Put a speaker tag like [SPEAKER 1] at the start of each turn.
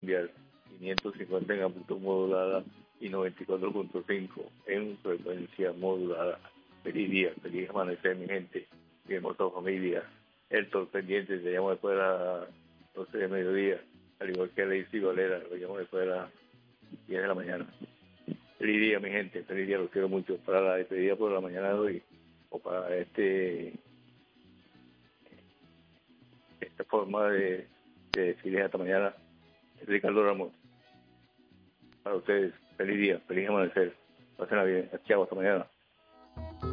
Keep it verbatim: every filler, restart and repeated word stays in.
[SPEAKER 1] mundial, quinientos cincuenta en amplitud modulada y noventa y cuatro punto cinco en frecuencia modulada. Feliz día, feliz amanecer, mi gente, mi hermosa familia. Héctor pendiente, te llamo después de las doce de mediodía, al igual que Lacey Valera, lo llamo después de las diez de la mañana. Feliz día, mi gente, feliz día, los quiero mucho. Para la despedida por la mañana de hoy, o para este esta forma de, de decirles hasta mañana, Ricardo Ramos. Para ustedes, feliz día, feliz amanecer. Pásenla bien. Chao, hasta mañana.